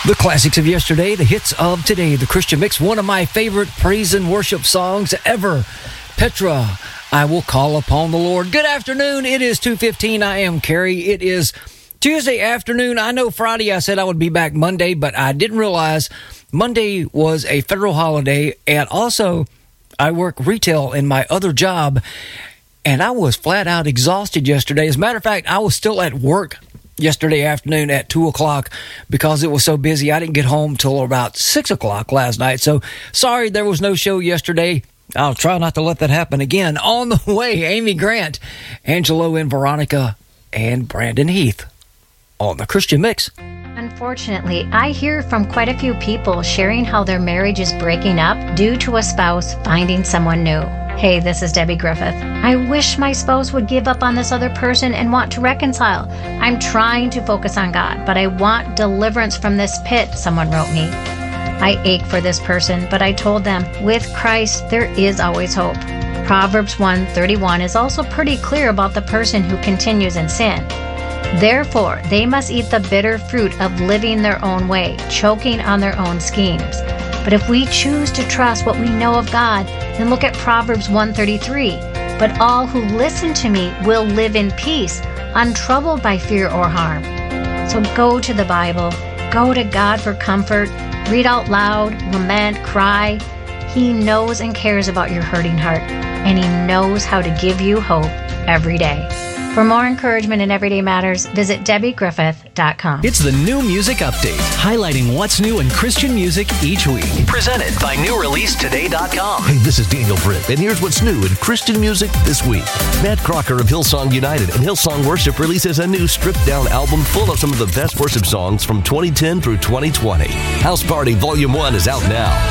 The classics of yesterday, the hits of today, the Christian Mix, one of my favorite praise and worship songs ever. Petra, I Will Call Upon the Lord. Good afternoon. It is 2:15. I am Carrie. It is Tuesday afternoon. I know Friday I said I would be back Monday, but I didn't realize Monday was a federal holiday, and also I work retail in my other job, and I was flat out exhausted yesterday. As a matter of fact, I was still at work yesterday afternoon at 2 o'clock because it was so busy. I didn't get home till about 6 o'clock last night. So sorry there was no show yesterday. I'll try not to let that happen again. On the way, Amy Grant, Angelo and Veronica, and Brandon Heath on the Christian Mix. Unfortunately, I hear from quite a few people sharing how their marriage is breaking up due to a spouse finding someone new. Hey, this is Debbie Griffith. I wish my spouse would give up on this other person and want to reconcile. I'm trying to focus on God, but I want deliverance from this pit, someone wrote me. I ache for this person, but I told them, with Christ, there is always hope. Proverbs 1:31 is also pretty clear about the person who continues in sin. Therefore, they must eat the bitter fruit of living their own way, choking on their own schemes. But if we choose to trust what we know of God, then look at Proverbs 1:33. But all who listen to me will live in peace, untroubled by fear or harm. So go to the Bible, go to God for comfort, read out loud, lament, cry. He knows and cares about your hurting heart, and He knows how to give you hope every day. For more encouragement in everyday matters, visit DebbieGriffith.com. It's the New Music Update, highlighting what's new in Christian music each week. Presented by NewReleaseToday.com. Hey, this is Daniel Britt, and here's what's new in Christian music this week. Matt Crocker of Hillsong United and Hillsong Worship releases a new stripped-down album full of some of the best worship songs from 2010 through 2020. House Party Volume 1 is out now.